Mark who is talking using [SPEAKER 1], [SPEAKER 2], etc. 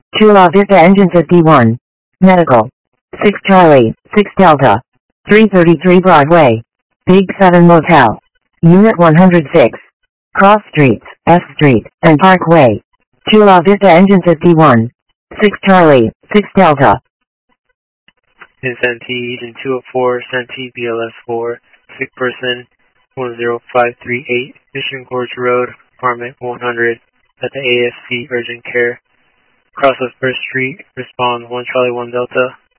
[SPEAKER 1] Chula Vista engines at D1. Medical. 6 Charlie, 6 Delta. 333 Broadway. Big 7 Motel. Unit 106. Cross Streets, F Street, and Parkway. Chula Vista engines at D1. 6 Charlie, 6 Delta.
[SPEAKER 2] In Santee, Agent 204, Santee BLS 4, sick person 10538, Mission Gorge Road, apartment 100, at the AFC Urgent Care. Cross of 1st Street, respond 1 Charlie 1 Delta.